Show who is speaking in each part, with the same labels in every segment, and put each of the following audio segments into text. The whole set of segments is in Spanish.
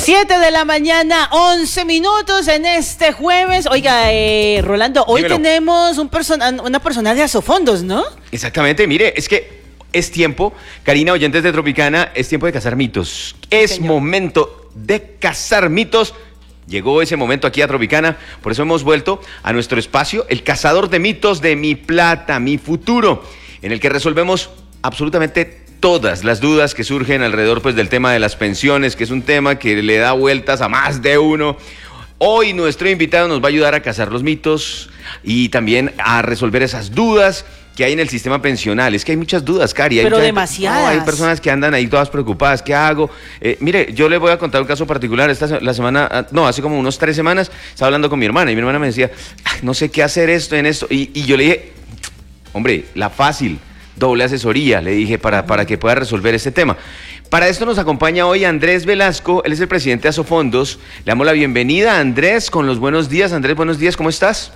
Speaker 1: 7 de la mañana, 11 minutos en este jueves. Oiga, Rolando, hoy
Speaker 2: Dímelo.
Speaker 1: tenemos una personal de Asofondos, ¿no?
Speaker 2: Exactamente, mire, es que es tiempo, Karina, oyentes de Tropicana, es tiempo de cazar mitos. Es
Speaker 1: señor.
Speaker 2: momento de cazar mitos. Llegó ese momento aquí a Tropicana, por eso hemos vuelto a nuestro espacio, el cazador de mitos de Mi Plata, Mi Futuro, en el que resolvemos absolutamente todas las dudas que surgen alrededor pues, del tema de las pensiones, que es un tema que le da vueltas a más de uno. Hoy nuestro invitado nos va a ayudar a cazar los mitos y también a resolver esas dudas que hay en el sistema pensional. Es que hay muchas dudas, Cari.
Speaker 1: Pero
Speaker 2: mucha
Speaker 1: demasiadas.
Speaker 2: Hay personas que andan ahí todas preocupadas. ¿Qué hago? Mire, yo le voy a contar un caso particular. Hace como unos 3 semanas, estaba hablando con mi hermana y mi hermana me decía, no sé qué hacer en esto. Y yo le dije, hombre, la fácil, doble asesoría, le dije, para que pueda resolver este tema. Para esto nos acompaña hoy Andrés Velasco, él es el presidente de Asofondos. Le damos la bienvenida a Andrés con los buenos días. Andrés, buenos días, ¿cómo estás?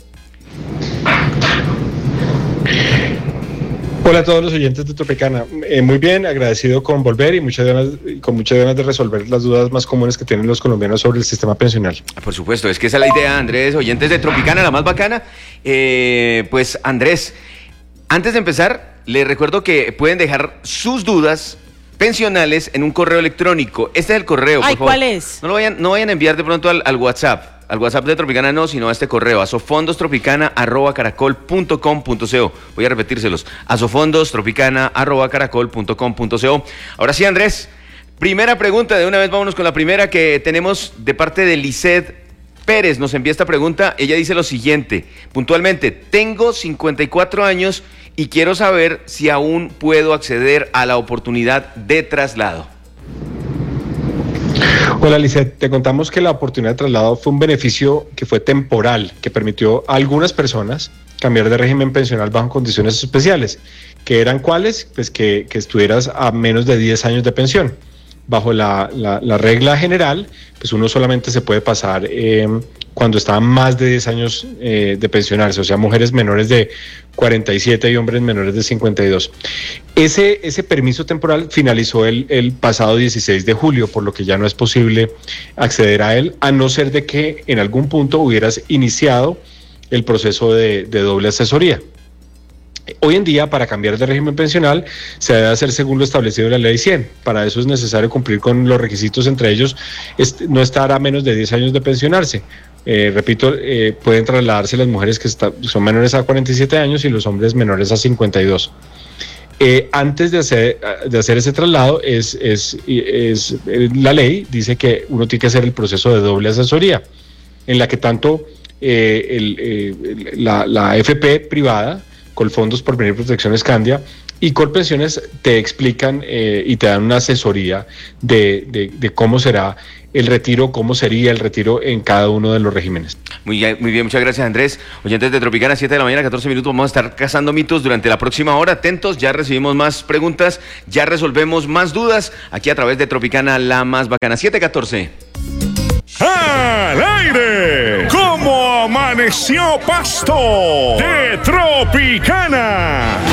Speaker 3: Hola a todos los oyentes de Tropicana. Muy bien, agradecido con volver y con muchas ganas de resolver las dudas más comunes que tienen los colombianos sobre el sistema pensional.
Speaker 2: Por supuesto, es que esa es la idea, Andrés, oyentes de Tropicana, la más bacana. Pues Andrés, antes de empezar, les recuerdo que pueden dejar sus dudas pensionales en un correo electrónico. Este es el correo, por favor.
Speaker 1: ¿Cuál es?
Speaker 2: No vayan a enviar de pronto al WhatsApp. Al WhatsApp de Tropicana no, sino a este correo, asofondostropicana@caracol.com.co. Voy a repetírselos, asofondostropicana@caracol.com.co. Ahora sí, Andrés, primera pregunta, de una vez vámonos con la primera que tenemos de parte de Lisset Pérez. Nos envía esta pregunta, ella dice lo siguiente, puntualmente, tengo 54 años y quiero saber si aún puedo acceder a la oportunidad de traslado.
Speaker 3: Hola Lisset, te contamos que la oportunidad de traslado fue un beneficio que fue temporal, que permitió a algunas personas cambiar de régimen pensional bajo condiciones especiales. ¿Que eran cuáles? Pues que estuvieras a menos de 10 años de pensión. Bajo la regla general, pues uno solamente se puede pasar cuando está más de 10 años de pensionarse, o sea, mujeres menores de 47 y hombres menores de 52. Ese permiso temporal finalizó el pasado 16 de julio, por lo que ya no es posible acceder a él, a no ser de que en algún punto hubieras iniciado el proceso de doble asesoría. Hoy en día, para cambiar de régimen pensional, se debe hacer según lo establecido en la Ley 100. Para eso es necesario cumplir con los requisitos, entre ellos no estar a menos de 10 años de pensionarse. Repito, pueden trasladarse las mujeres que son menores a 47 años y los hombres menores a 52. Antes de hacer ese traslado, la ley dice que uno tiene que hacer el proceso de doble asesoría, en la que tanto la AFP privada, Colfondos Porvenir Protección Escandia y Colpensiones te explican y te dan una asesoría de cómo será el retiro, cómo sería el retiro en cada uno de los regímenes.
Speaker 2: Muy bien, muchas gracias, Andrés. Oyentes de Tropicana, 7 de la mañana, 14 minutos, vamos a estar cazando mitos durante la próxima hora. Atentos, ya recibimos más preguntas, ya resolvemos más dudas aquí a través de Tropicana, la más bacana. 7:14.
Speaker 4: ¡Al aire! ¿Cómo amaneció Pasto? De Tropicana.